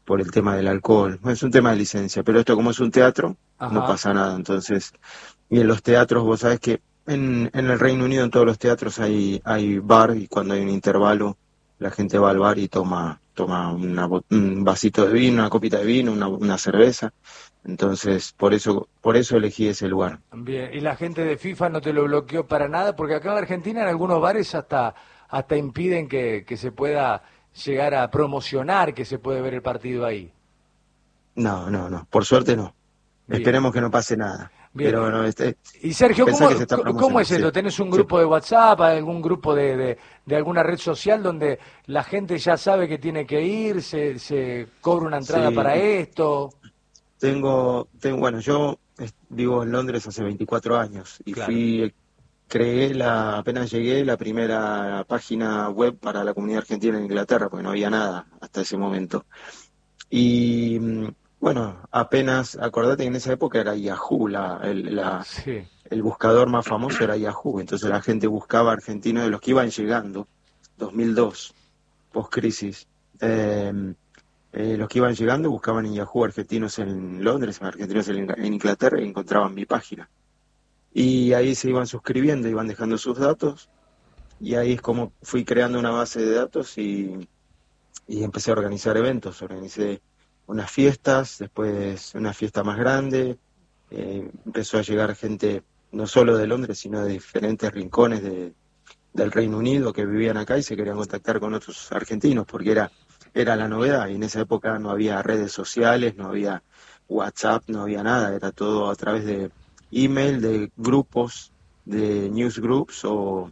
por el tema del alcohol. Es un tema de licencia, pero esto como es un teatro, no Ajá. pasa nada. Entonces, y en los teatros, vos sabés que en el Reino Unido, en todos los teatros hay bar, y cuando hay un intervalo, la gente va al bar y toma un vasito de vino, una copita de vino, una cerveza. Entonces, por eso elegí ese lugar. Bien, y la gente de FIFA no te lo bloqueó para nada, porque acá en Argentina en algunos bares hasta impiden que se pueda llegar a promocionar, que se puede ver el partido ahí. No, no, no, por suerte no. Bien, Esperemos que no pase nada. bien. Pero no, Y Sergio, pensá que se está cómo promocionando, es sí, esto? ¿Tenés un sí. grupo de WhatsApp, algún grupo de alguna red social donde la gente ya sabe que tiene que ir, se cobra una entrada para Sí, esto? bueno, yo vivo en Londres hace 24 años y Claro. apenas llegué, la primera página web para la comunidad argentina en Inglaterra, porque no había nada hasta ese momento. Y bueno, apenas, acordate que en esa época era Yahoo, Sí, el buscador más famoso era Yahoo, entonces la gente buscaba argentinos de los que iban llegando, 2002, post-crisis. Los que iban llegando buscaban en Yahoo argentinos en Londres, argentinos en Inglaterra, y encontraban mi página. Y ahí se iban suscribiendo, iban dejando sus datos, y ahí es como fui creando una base de datos y empecé a organizar eventos. Organicé unas fiestas, después una fiesta más grande, empezó a llegar gente no solo de Londres, sino de diferentes rincones del Reino Unido que vivían acá y se querían contactar con otros argentinos, porque era la novedad, y en esa época no había redes sociales, no había WhatsApp, no había nada, era todo a través de email, de grupos, de newsgroups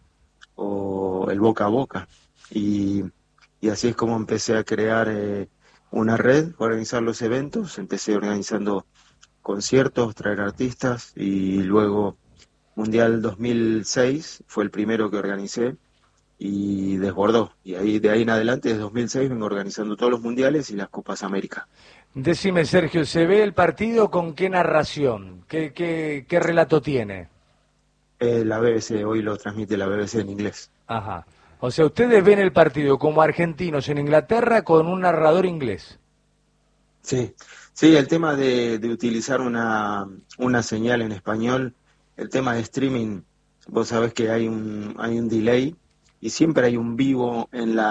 o el boca a boca. Y, y así es como empecé a crear una red, organizar los eventos, empecé organizando conciertos, traer artistas, y luego Mundial 2006 fue el primero que organicé y desbordó. Y ahí de ahí en adelante, desde 2006, vengo organizando todos los mundiales y las Copas América. decime, Sergio, ¿se ve el partido con qué narración? ¿Qué relato tiene? La BBC, hoy lo transmite la BBC en inglés. Ajá. O sea, ustedes ven el partido como argentinos en Inglaterra con un narrador inglés. Sí, sí, el tema de utilizar una señal en español, el tema de streaming, vos sabés que hay un delay, y siempre hay un vivo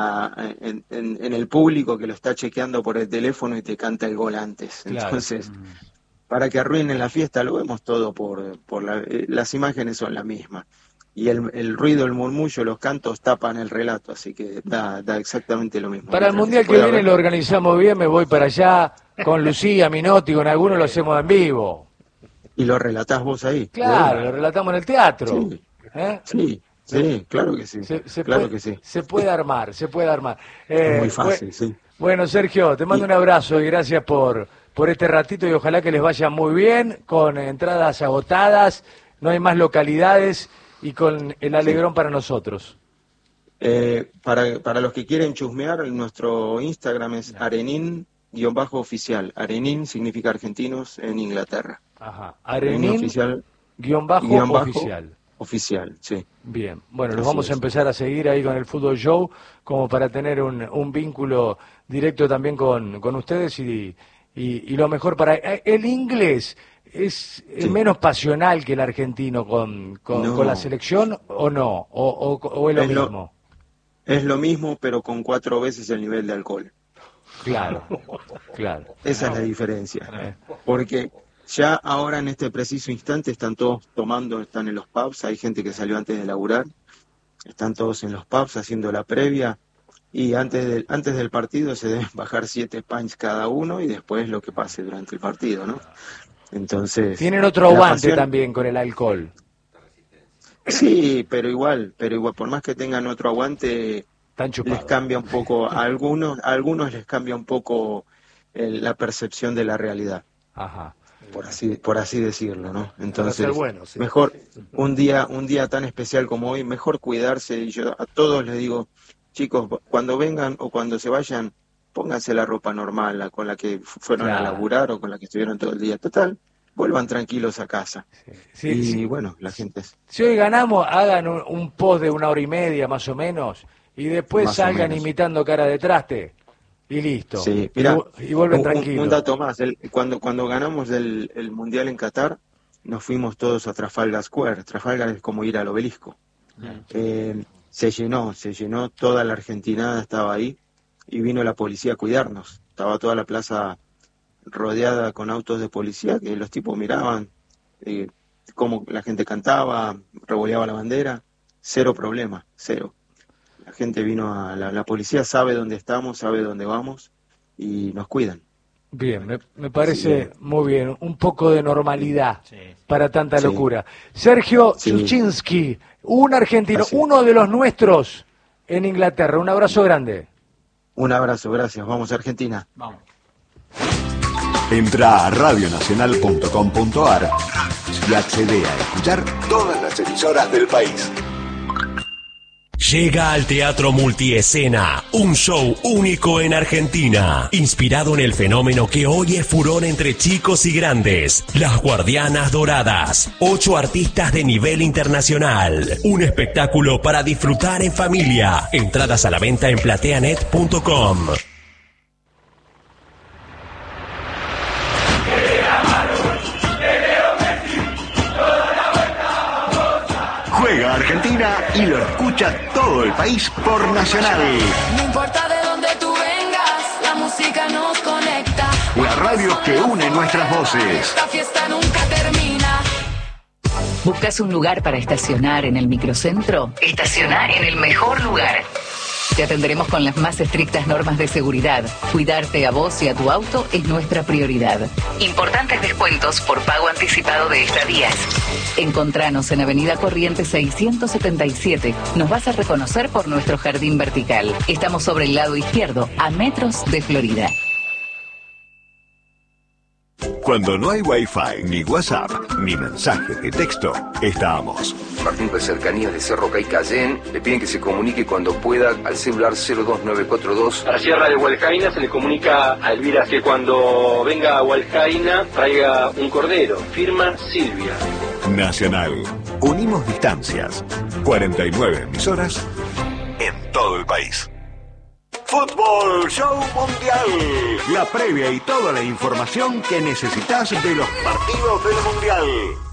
en el público que lo está chequeando por el teléfono y te canta el gol antes. Claro. Entonces, para que arruinen la fiesta, lo vemos todo las imágenes son las mismas. Y el ruido, el murmullo, los cantos tapan el relato, así que da exactamente lo mismo. Para el Mientras que se mundial que pueda viene ver. lo organizamos bien, me voy para allá con Lucía, Minotti, con algunos lo hacemos en vivo. Y lo relatás vos ahí, de Claro, una. lo relatamos en el teatro. Sí, ¿Eh? sí, Lo- sí, claro que sí, se claro puede, que sí. se puede armar, se puede armar. Es muy Bue- fácil, sí. bueno, Sergio, te mando Y un abrazo y gracias por este ratito y ojalá que les vaya muy bien, con entradas agotadas, no hay más localidades y con el sí. alegrón para nosotros. Para los que quieren chusmear, nuestro Instagram es arenin-oficial. Arenin significa argentinos en Inglaterra. Ajá. Arenin oficial, guión bajo, Arenín-oficial. oficial, sí, Bien, bueno, los así vamos a es. empezar a seguir ahí con el Fútbol Show, como para tener un vínculo directo también con ustedes y lo mejor para... El inglés es Sí. menos pasional que el argentino con la No, selección o no, o es lo es lo, mismo. es lo mismo, pero con 4 veces el nivel de alcohol. Claro, claro. Esa es la diferencia. Eh, Porque ya ahora en este preciso instante están todos tomando, están en los pubs, hay gente que salió antes de laburar, están todos en los pubs haciendo la previa, y antes del partido se deben bajar 7 pints cada uno, y después lo que pase durante el partido, ¿no? Entonces, Tienen otro la aguante pasión, también con el alcohol. sí, pero igual, por más que tengan otro aguante, Están les chupados. cambia un poco, a algunos les cambia un poco la percepción de la realidad. Ajá. Por así decirlo, ¿no? Para ser Entonces, bueno, sí. mejor un día tan especial como hoy, mejor cuidarse. Y yo a todos les digo, chicos, cuando vengan o cuando se vayan, pónganse la ropa normal, la con la que fueron a Claro. laburar o con la que estuvieron todo el día. Total, vuelvan tranquilos a casa. Sí, Y sí. bueno, la gente es Si hoy ganamos, hagan un post de 1 hora y media más o menos y después más o salgan menos. imitando cara de traste. Y listo. Sí, mira, Y vuelven tranquilos. Un dato más, cuando ganamos el Mundial en Qatar, nos fuimos todos a Trafalgar Square. Trafalgar es como ir al obelisco. Se llenó, toda la Argentina estaba ahí y vino la policía a cuidarnos. Estaba toda la plaza rodeada con autos de policía que los tipos miraban cómo la gente cantaba, revoleaba la bandera, cero problema, cero. La gente vino la policía sabe dónde estamos, sabe dónde vamos y nos cuidan. Bien, me parece muy bien, un poco de normalidad para tanta Sí. locura. Sergio Chuchinski, un argentino, uno de los nuestros en Inglaterra. Un abrazo grande. Un abrazo, gracias. Vamos a Argentina. Vamos. Entra a radionacional.com.ar y accede a escuchar todas las emisoras del país. Llega al Teatro Multiescena, un show único en Argentina, inspirado en el fenómeno que hoy es furor entre chicos y grandes, Las Guardianas Doradas, 8 artistas de nivel internacional, un espectáculo para disfrutar en familia, entradas a la venta en plateanet.com. Juega Argentina y lo escucha todo el país por Nacional. No importa de dónde tú vengas, la música nos conecta. La radio que une nuestras voces. Esta fiesta nunca termina. ¿Buscas un lugar para estacionar en el microcentro? Estaciona en el mejor lugar. Te atenderemos con las más estrictas normas de seguridad. Cuidarte a vos y a tu auto es nuestra prioridad. Importantes descuentos por pago anticipado de estadías. Encontranos en Avenida Corrientes 677. Nos vas a reconocer por nuestro jardín vertical. Estamos sobre el lado izquierdo, a metros de Florida. Cuando no hay Wi-Fi, ni WhatsApp, ni mensajes de texto, estamos. Martín de Cercanías de Cerro Cayén le piden que se comunique cuando pueda al celular 02942. A la Sierra de Hualcaina se le comunica a Elvira que cuando venga a Hualcaina traiga un cordero. Firma Silvia. Nacional. Unimos distancias. 49 emisoras en todo el país. Fútbol Show Mundial. La previa y toda la información que necesitas de los partidos del Mundial.